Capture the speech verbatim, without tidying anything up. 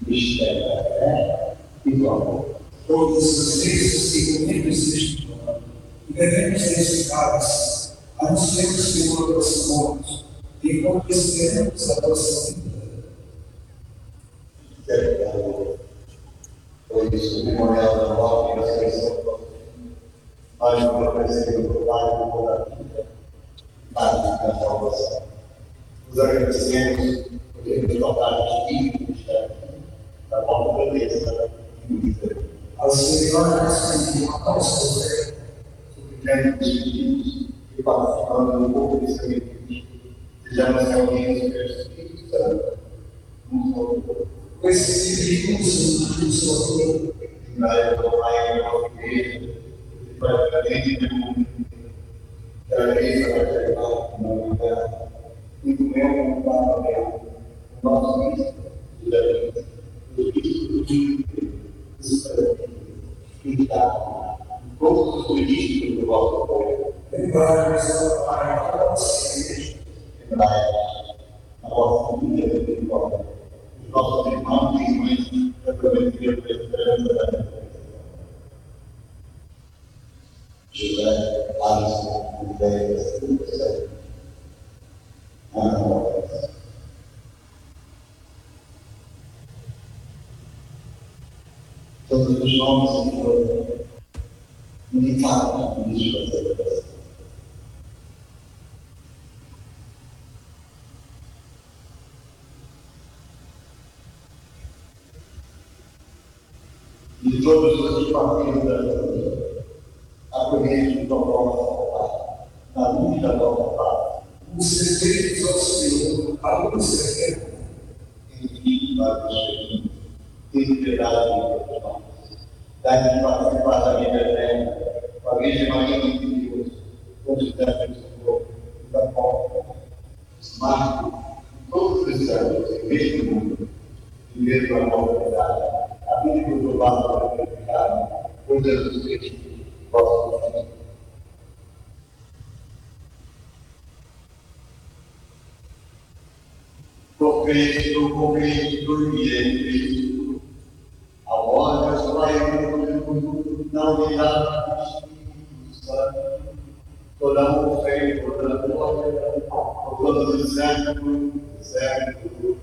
mistério da fé e do amor. Todas as vezes que comidas deste pão e bebemos deste cálice, anunciamos que uma das mortes e conheceremos a vossa vida. Por isso, o memorial da morte e da ressurreição, nós nos oferecemos por Pai do amor da vida, Pai da salvação. Nos agradecemos por termos tocado os espíritos da vossa beleza e misericórdia. Ao Senhor, que uma nossa fé, suplicando os espíritos e participando do corpo de sacrifício, sejamos reunidos pelo Espírito Santo, um só corpo. pois recebemos o Senhor, Na época do Pai e da nossa igreja, e para a frente do mundo, que a igreja vai levar na unidade, e comemos o Pai, o nosso Cristo, e da vida, o Cristo de Deus, e da todos os políticos do vosso povo. lembrai-nos, ó Pai, da vossa igreja, Lembrai-nos a vossa vida espiritual, os nossos irmãos e irmãs que prometiam a esperança da vida. José, Alisson, José, José, Ana Rosa. Todos os nomes que foram indicados no livro da celebração. De todos os que partiram da vida, acolhemos o nosso Pai, na luz da nossa paz. os segredos ao Senhor, a luz eterna, Enfim, para os filhos, tem piedade de nós. Dá-nos participar da vida eterna, com a Virgem Maria de Deus, com os santos do corpo e da porta, marco todos os santos neste mundo, viver a nossa verdade. A vida que eu lado para purificado, por Jesus Cristo, vosso Filho. Por Cristo, por Cristo e em Cristo, a voz vai na unidade do Espírito Santo, toda a fé, toda a glória, por todos os séculos, séculos.